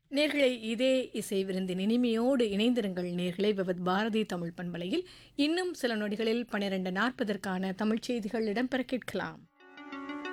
நேர்களே இதே இசை விருந்தின் இனிமையோடு இணைந்திருங்கள் நேர்களே. விவத் பாரதி தமிழ் பண்பலையில் இன்னும் சில நொடிகளில் 12:40 தமிழ்ச் செய்திகள் இடம்பெற கேட்கலாம்.